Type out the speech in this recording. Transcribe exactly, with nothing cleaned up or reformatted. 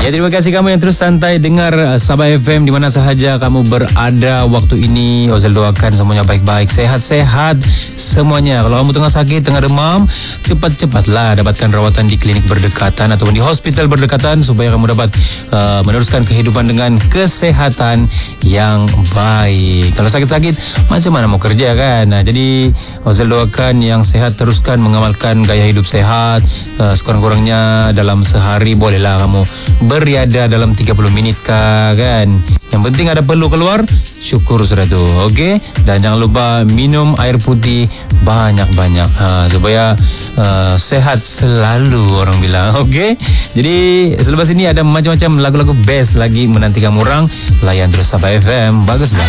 Ya, terima kasih kamu yang terus santai dengar uh, Sabah F M di mana sahaja kamu berada waktu ini. Ozal doakan semuanya baik-baik, sehat-sehat semuanya. Kalau kamu tengah sakit, tengah demam, cepat-cepatlah dapatkan rawatan di klinik berdekatan ataupun di hospital berdekatan supaya kamu dapat uh, meneruskan kehidupan dengan kesehatan yang baik. Kalau sakit-sakit, macam mana mau kerja kan? Nah, jadi Ozal doakan yang sehat teruskan mengamalkan gaya hidup sehat. Uh, sekurang-kurangnya dalam sehari bolehlah kamu beriada dalam tiga puluh minit kah, kan. Yang penting ada perlu keluar, syukur sudah tu. Okey, dan jangan lupa minum air putih banyak-banyak ha, supaya uh, sehat selalu orang bilang. Okey, jadi selepas ini ada macam-macam lagu-lagu best lagi menanti kamu orang. Layan terus Sabah F M. Bagus banget.